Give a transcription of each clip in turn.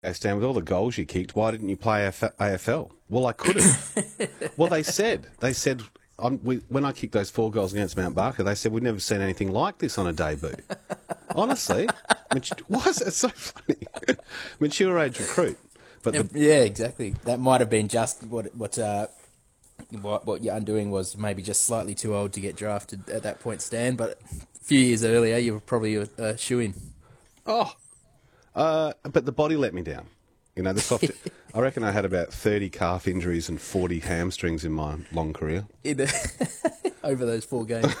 Hey, Stan, with all the goals you kicked, why didn't you play AFL? Well, I couldn't. Well, they said when I kicked those 4 goals against Mount Barker, they said we'd never seen anything like this on a debut. Honestly, why is that so funny? Mature age recruit, but Yeah, exactly. That might have been just what your undoing was. Maybe just slightly too old to get drafted at that point, Stan. But a few years earlier, you were probably a shoe-in. oh, but the body let me down. You know, the soft. I reckon I had about 30 calf injuries and 40 hamstrings in my long career. Over those 4 games.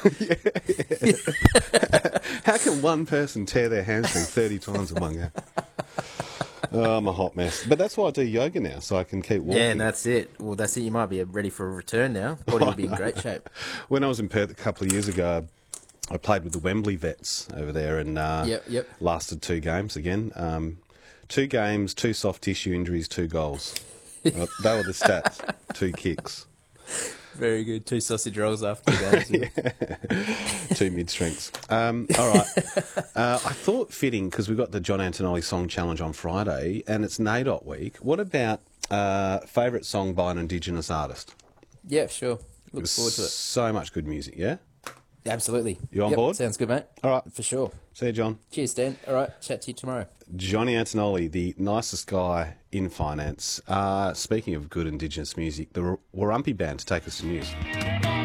How can one person tear their hamstring 30 times in one game? Oh, I'm a hot mess. But that's why I do yoga now, so I can keep walking. Yeah, and that's it. Well, that's it. You might be ready for a return now. Body will be in great shape. When I was in Perth a couple of years ago, I played with the Wembley Vets over there and Yep. lasted 2 games again. 2 games, 2 soft tissue injuries, 2 goals. They were the stats. 2 kicks. Very good. 2 sausage rolls after the game. 2 mid-strengths. All right. I thought fitting, because we've got the John Antonelli Song Challenge on Friday, and it's NAIDOT week. What about favourite song by an Indigenous artist? Yeah, sure. Look forward to it. So much good music, yeah? Absolutely. You on board? Sounds good, mate. All right. For sure. See you, John. Cheers, Dan. All right. Chat to you tomorrow. Johnny Antonelli, the nicest guy in finance. Speaking of good Indigenous music, the Warumpi Band to take us to news.